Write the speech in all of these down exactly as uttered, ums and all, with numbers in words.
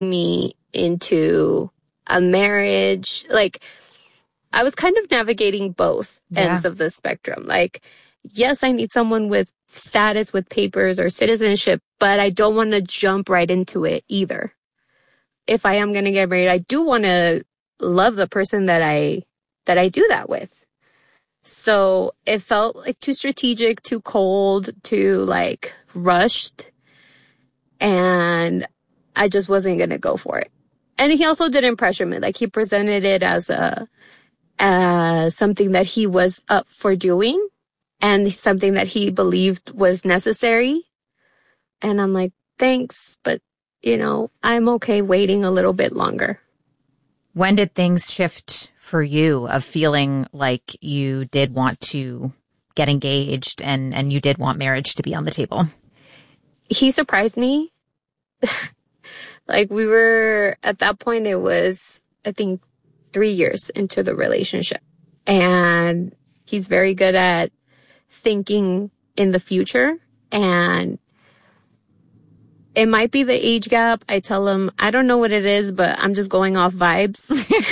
me into a marriage. Like, I was kind of navigating both yeah. ends of the spectrum. Like, yes, I need someone with status, with papers or citizenship, but I don't want to jump right into it either. If I am going to get married, I do want to love the person that I, that I do that with. So it felt like too strategic, too cold, too like rushed. And I just wasn't going to go for it. And he also didn't pressure me. Like, he presented it as a, as something that he was up for doing and something that he believed was necessary. And I'm like, thanks, but you know, I'm okay waiting a little bit longer. When did things shift for you of feeling like you did want to get engaged and, and you did want marriage to be on the table? He surprised me. Like, we were, at that point, it was, I think, three years into the relationship. And he's very good at thinking in the future. And it might be the age gap. I tell him, I don't know what it is, but I'm just going off vibes.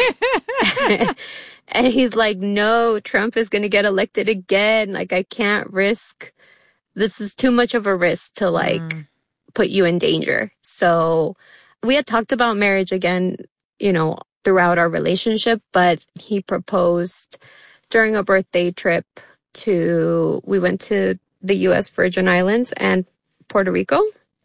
And he's like, no, Trump is going to get elected again. Like, I can't risk. This is too much of a risk to, like, mm. put you in danger. So we had talked about marriage again, you know, throughout our relationship, but he proposed during a birthday trip to, we went to the U S Virgin Islands and Puerto Rico.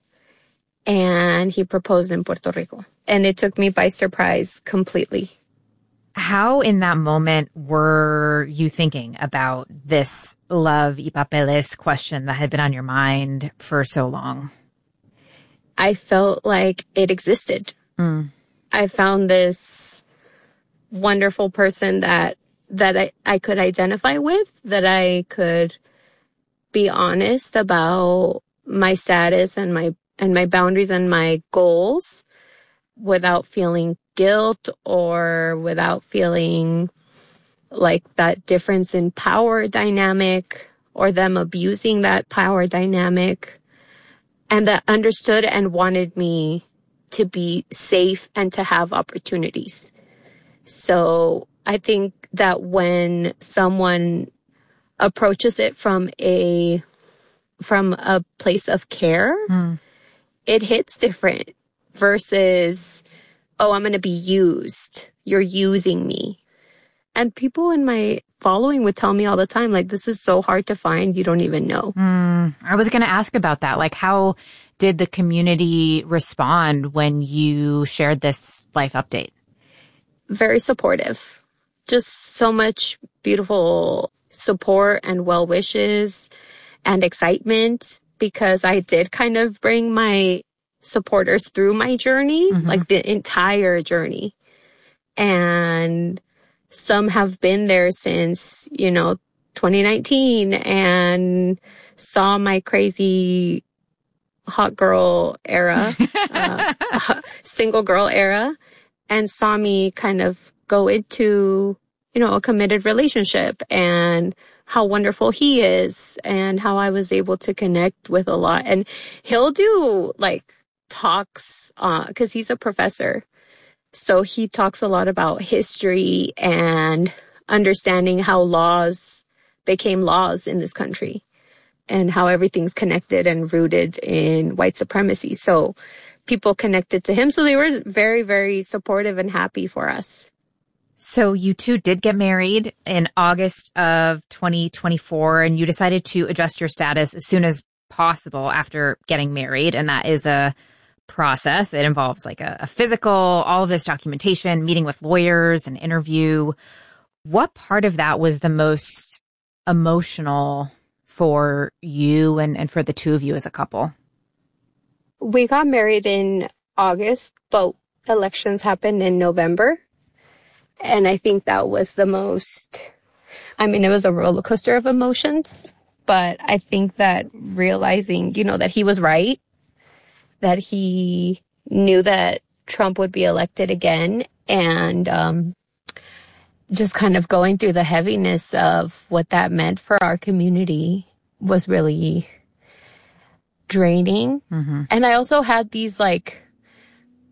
And he proposed in Puerto Rico. And it took me by surprise completely. How in that moment were you thinking about this love y papeles question that had been on your mind for so long? I felt like it existed. Mm. I found this wonderful person that that I, I could identify with, that I could be honest about my status and my and my boundaries and my goals without feeling guilt or without feeling like that difference in power dynamic or them abusing that power dynamic, and that understood and wanted me to be safe and to have opportunities. So I think that when someone approaches it from a from a place of care, mm. it hits different versus, oh, I'm going to be used. You're using me. And people in my following would tell me all the time, like, this is so hard to find. You don't even know. Mm, I was going to ask about that. Like, how did the community respond when you shared this life update? Very supportive. Just so much beautiful support and well wishes and excitement, because I did kind of bring my supporters through my journey, mm-hmm. like the entire journey. And some have been there since, you know, twenty nineteen and saw my crazy hot girl era, uh, single girl era, and saw me kind of go into, you know, a committed relationship and how wonderful he is and how I was able to connect with a lot. And he'll do like talks, uh, cause he's a professor. So he talks a lot about history and understanding how laws became laws in this country and how everything's connected and rooted in white supremacy. So people connected to him. So they were very, very supportive and happy for us. So you two did get married in August of twenty twenty-four, and you decided to adjust your status as soon as possible after getting married. And that is a process. It involves like a, a physical, all of this documentation, meeting with lawyers, an interview. What part of that was the most emotional for you and, and for the two of you as a couple? We got married in August, but elections happened in November. And I think that was the most, I mean, it was a roller coaster of emotions, but I think that realizing, you know, that he was right, that he knew that Trump would be elected again, and um, just kind of going through the heaviness of what that meant for our community was really draining. Mm-hmm. And I also had these like